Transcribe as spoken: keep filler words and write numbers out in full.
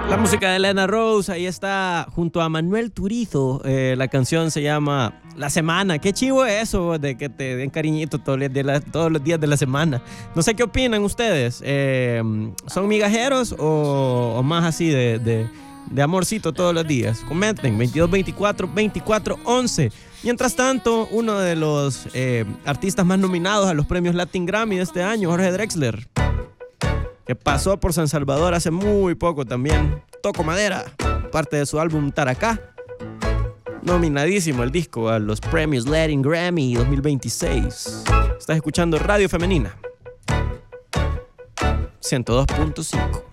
La música de Elena Rose, ahí está junto a Manuel Turizo. Eh, la canción se llama La Semana. Qué chivo es eso de que te den cariñito todos los días de la, todos los días de la semana. No sé qué opinan ustedes. Eh, ¿Son migajeros o, o más así de, de, de amorcito todos los días? Comenten, veintidós veinticuatro veinticuatro once. Mientras tanto, uno de los eh, artistas más nominados a los premios Latin Grammy de este año, Jorge Drexler, que pasó por San Salvador hace muy poco también. Toco madera, parte de su álbum Taracá. Nominadísimo el disco a los premios Latin Grammy dos mil veintiséis. Estás escuchando Radio Femenina ciento dos punto cinco.